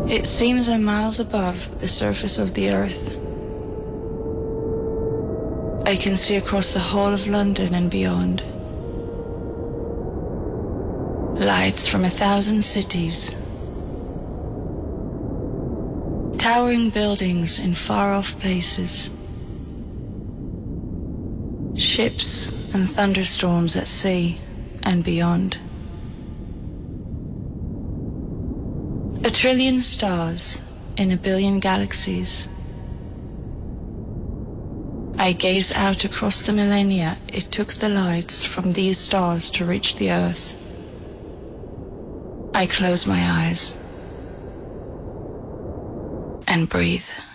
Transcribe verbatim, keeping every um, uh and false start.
It seems I'm miles above the surface of the earth. I can see across the whole of London and beyond. Lights from a thousand cities. Towering buildings in far-off places. Ships and thunderstorms at sea and beyond. A trillion stars in a billion galaxies. I gaze out across the millennia it took the lights from these stars to reach the earth. I close my eyes and breathe.